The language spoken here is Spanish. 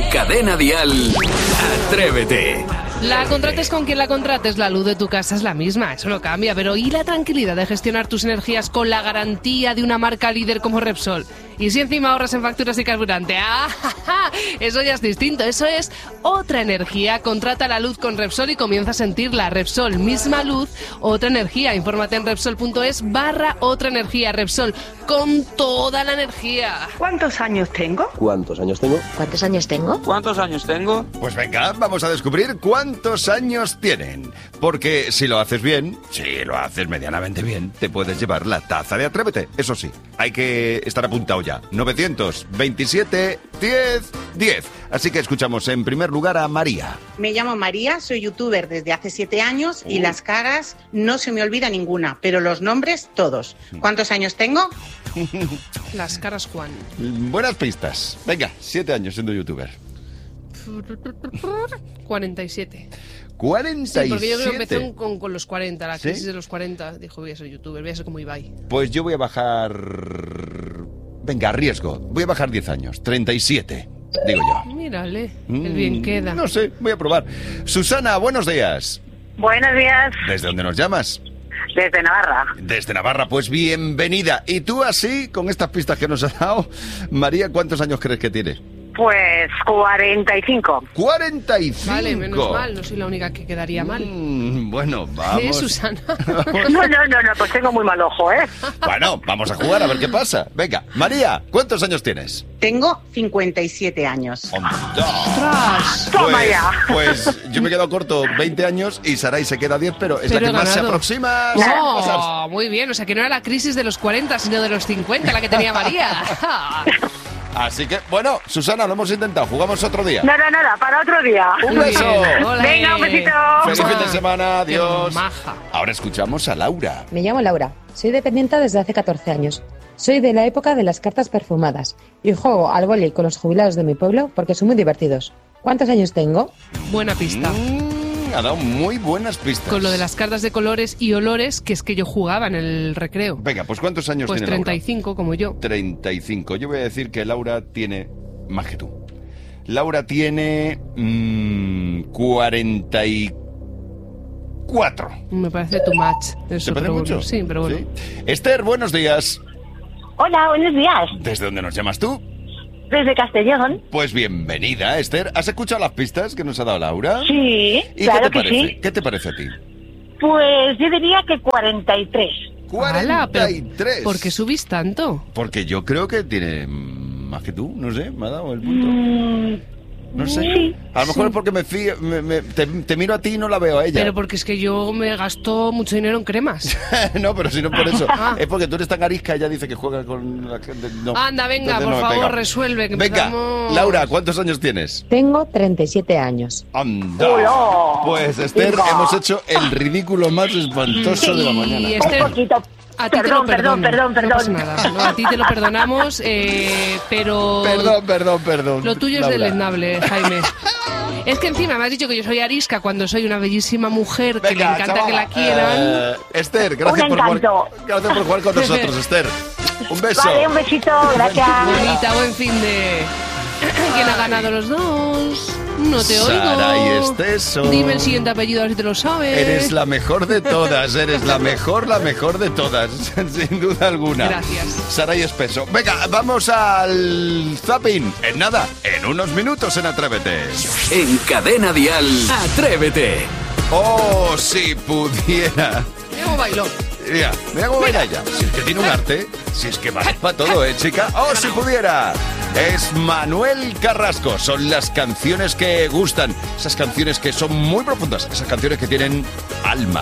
Cadena Dial, Atrévete. La contrates con quien la contrates, la luz de tu casa es la misma, eso no cambia, pero ¿y la tranquilidad de gestionar tus energías con la garantía de una marca líder como Repsol? Y si encima ahorras en facturas y carburante, eso ya es distinto, eso es otra energía. Contrata la luz con Repsol y comienza a sentirla. Repsol, misma luz, otra energía. Infórmate en Repsol.es/otra energía. Repsol, con toda la energía. ¿Cuántos años tengo? ¿Cuántos años tengo? ¿Cuántos años tengo? ¿Cuántos años tengo? Pues venga, vamos a descubrir cuántos años tienen. Porque si lo haces bien, si lo haces medianamente bien, te puedes llevar la taza de Atrévete. Eso sí, hay que estar apuntado ya. 927 10 10. Así que escuchamos en primer lugar a María. Me llamo María, soy youtuber desde hace 7 años y las caras no se me olvida ninguna, pero los nombres todos. ¿Cuántos años tengo? Las caras, Juan. Buenas pistas. Venga, 7 años siendo youtuber. 47. 47. Sí, porque yo creo que empecé con los 40, la crisis ¿Sí? de los 40. Dijo, voy a ser youtuber, voy a ser como Ibai. Pues yo voy a bajar... Venga, arriesgo. Voy a bajar 10 años. 37, digo yo. Mírale, el bien queda. No sé, voy a probar. Susana, buenos días. Buenos días, ¿Desde dónde nos llamas? desde Navarra. Desde Navarra, pues bienvenida. Y tú así, con estas pistas que nos ha dado, María, ¿cuántos años crees que tiene? Pues 45. 45. Vale, menos mal, no soy la única que quedaría mal. Bueno, vamos. Susana. No, pues tengo muy mal ojo, ¿eh? Bueno, vamos a jugar a ver qué pasa. Venga, María, ¿cuántos años tienes? Tengo 57 años. ¡Ostras! Toma ya. Pues yo me he quedado corto 20 años y Saray se queda 10, pero es Pero la que he más se ganado. aproxima. ¡Oh! Muy bien, o sea que no era la crisis de los 40, sino de los 50 la que tenía María. Así que, bueno, Susana, lo hemos intentado. Jugamos otro día. Nada, para otro día. ¡Un Muy beso! bien, ole. Venga, un besito. ¡Feliz fin de semana! Qué ¡Adiós! maja. Ahora escuchamos a Laura. Me llamo Laura, soy dependiente desde hace 14 años. Soy de la época de las cartas perfumadas y juego al vóley con los jubilados de mi pueblo porque son muy divertidos. ¿Cuántos años tengo? Buena pista. Ha dado muy buenas pistas. Con lo de las cartas de colores y olores, que es que yo jugaba en el recreo. Venga, pues ¿cuántos años Pues tiene 35, como yo. Laura? 35. Yo voy a decir que Laura tiene más que tú. Laura tiene 44. Me parece too much. Eso, ¿Te parece pero mucho? bueno, sí, pero bueno. ¿Sí? Esther, buenos días. Hola, buenos días. ¿Desde dónde nos llamas tú? Desde Castellón. Pues bienvenida, Esther. ¿Has escuchado las pistas que nos ha dado Laura? Sí, ¿Y claro qué te que parece? sí. ¿Qué te parece a ti? Pues yo diría que 43. 43. ¿Por qué subís tanto? Porque yo creo que tiene más que tú, no sé, me ha dado el punto. No sé. Sí. A lo mejor es porque te miro a ti y no la veo a ella. Pero porque es que yo me gasto mucho dinero en cremas. No, pero si no por eso. Ah. Es porque tú eres tan arisca, ella dice que juega con la gente. No. Anda, venga, Entonces por no me favor, pega. resuelve. Que Venga, empezamos... Laura, ¿cuántos años tienes? Tengo 37 años. ¡Anda! Hola. Pues Esther, Venga. hemos hecho el ridículo más espantoso de la mañana. Y Esther, Un poquito. a ti te lo Perdón. perdono. No pasa nada. No, a ti te lo perdonamos, pero... Perdón. Lo tuyo Laura. es deleznable, Jaime. Es que encima me has dicho que yo soy arisca cuando soy una bellísima mujer que le Venga, encanta chavala. que la quieran. Esther, gracias Un por, jugar, encanto. gracias por jugar con nosotros, Esther. Un beso. Vale, un besito, gracias. Bonita, buen fin de... ¿Quién ha ganado los dos? No te oigo. Saray Esteso. Dime el siguiente apellido a ver si te lo sabes. Eres la mejor de todas, eres la mejor de todas, sin duda alguna. Gracias. Saray Espeso. Venga, vamos al zapping. En nada, en unos minutos en Atrévete. En Cadena Dial, Atrévete. Oh, si pudiera. Mira cómo bailó. Mira cómo baila ella. Si es que tiene un arte, si es que vale para todo, chica. Oh, si pudiera. Es Manuel Carrasco. Son las canciones que gustan. Esas canciones que son muy profundas. Esas canciones que tienen alma.